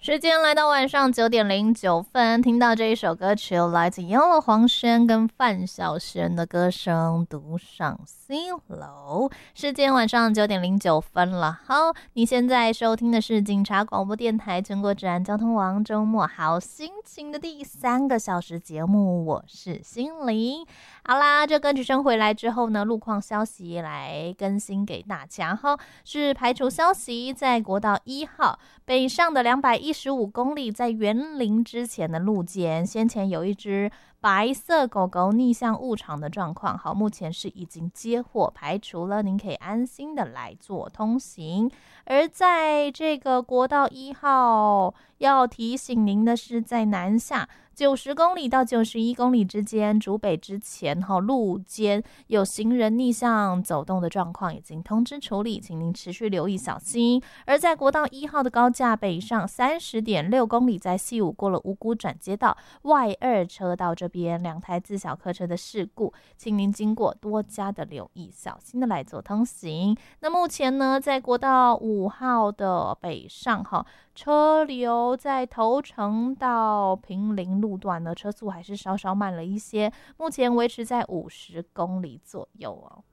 时间来到晚上9:09，听到这一首歌曲来自杨黄轩跟范晓萱的歌声《独上西楼》。时间晚上9:09了。好，你现在收听的是警察广播电台全国治安交通网周末好心情的第3个小时节目，我是心灵。好啦，这歌曲声回来之后呢，路况消息来更新给大家哈，是排除消息，在国道1号北上的215公里，在园林之前的路肩，先前有一只白色狗狗逆向误闯的状况，好，目前是已经接获排除了，您可以安心的来做通行。而在这个国道1号要提醒您的是，在南下90公里到91公里之间，竹北之前路间有行人逆向走动的状况，已经通知处理，请您持续留意小心。而在国道1号的高架北上30.6公里，在西武过了五股转接道外2车道这边2台自小客车的事故，请您经过多加的留意，小心的来做通行。那目前呢，在国道5号的北上车流在头城到平林路段呢，车速还是稍稍慢了一些，目前维持在50公里左右哦。